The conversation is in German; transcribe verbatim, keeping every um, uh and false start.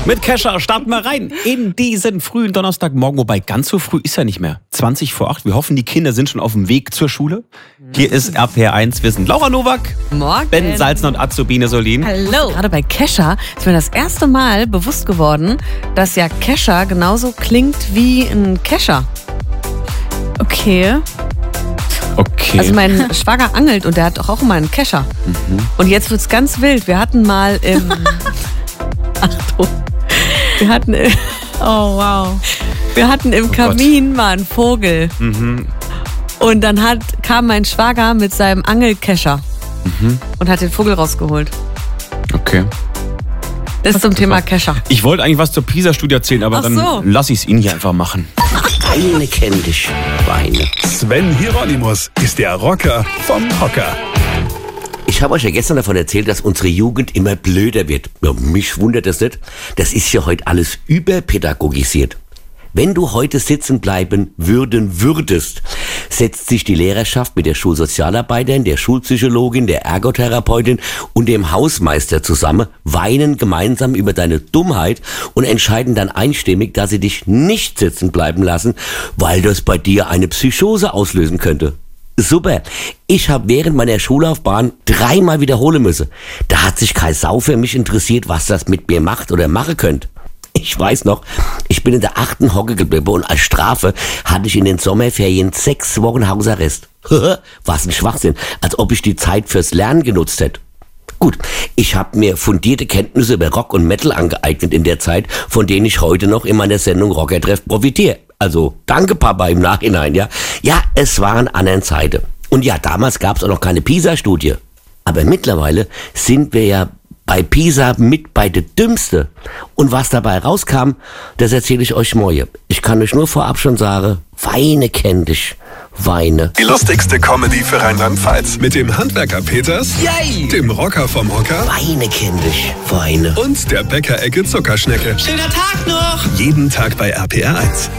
Mit Kesha starten wir rein in diesen frühen Donnerstagmorgen. Wobei ganz so früh ist ja nicht mehr. zwanzig vor acht. Wir hoffen, die Kinder sind schon auf dem Weg zur Schule. Hier ist R P R eins. Wir sind Laura Nowak, Morgen. Ben Salzner und Azubine Solin. Hallo. Gerade bei Kesha ist mir das erste Mal bewusst geworden, dass ja Kesha genauso klingt wie ein Kescher. Okay. Okay. Also mein Schwager angelt und der hat doch auch immer einen Kescher. Mhm. Und jetzt wird's ganz wild. Wir hatten mal im... Achtung. Wir hatten... Oh, wow. Wir hatten im Oh Kamin mal einen Vogel. Mhm. Und dann hat, kam mein Schwager mit seinem Angelkescher Mhm. und hat den Vogel rausgeholt. Okay. Das ist zum Thema Kescher. Ich wollte eigentlich was zur PISA-Studie erzählen, aber Ach dann so. lasse ich es Ihnen hier einfach machen. Weine kenn dich, Weine. Sven Hieronymus ist der Rocker vom Hocker. Ich habe euch ja gestern davon erzählt, dass unsere Jugend immer blöder wird. Ja, mich wundert das nicht. Das ist ja heute alles überpädagogisiert. Wenn du heute sitzen bleiben würden würdest, setzt sich die Lehrerschaft mit der Schulsozialarbeiterin, der Schulpsychologin, der Ergotherapeutin und dem Hausmeister zusammen, weinen gemeinsam über deine Dummheit und entscheiden dann einstimmig, dass sie dich nicht sitzen bleiben lassen, weil das bei dir eine Psychose auslösen könnte. Super. Ich habe während meiner Schullaufbahn dreimal wiederholen müssen. Da hat sich kein Sau für mich interessiert, was das mit mir macht oder machen könnte. Ich weiß noch, ich bin in der achten Hocke geblieben und als Strafe hatte ich in den Sommerferien sechs Wochen Hausarrest. Was ein Schwachsinn, als ob ich die Zeit fürs Lernen genutzt hätte. Gut, ich habe mir fundierte Kenntnisse über Rock und Metal angeeignet in der Zeit, von denen ich heute noch in meiner Sendung Rockertreff profitiere. Also danke Papa im Nachhinein, ja. Ja, es waren anderen Zeiten. Und ja, damals gab es auch noch keine PISA-Studie. Aber mittlerweile sind wir ja bei PISA mit bei der Dümmste. Und was dabei rauskam, das erzähle ich euch morgen. Ich kann euch nur vorab schon sagen, Weine kenn dich, Weine. Die lustigste Comedy für Rheinland-Pfalz mit dem Handwerker Peters, Yay! dem Rocker vom Hocker Weine kenn dich, Weine. und der Bäckerecke Zuckerschnecke. Schöner Tag noch! Jeden Tag bei R P R eins.